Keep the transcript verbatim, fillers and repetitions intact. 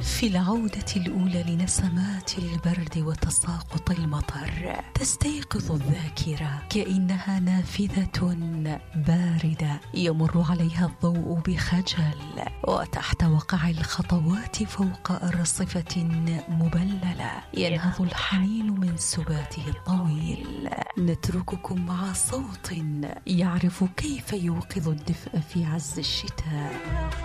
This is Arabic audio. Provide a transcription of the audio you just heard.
في العودة الأولى لنسمات البرد وتساقط المطر تستيقظ الذاكرة كأنها نافذة باردة يمر عليها الضوء بخجل، وتحت وقع الخطوات فوق أرصفة مبللة ينهض الحنين من سباته الطويل. نترككم مع صوت يعرف كيف يوقظ الدفء في عز الشتاء.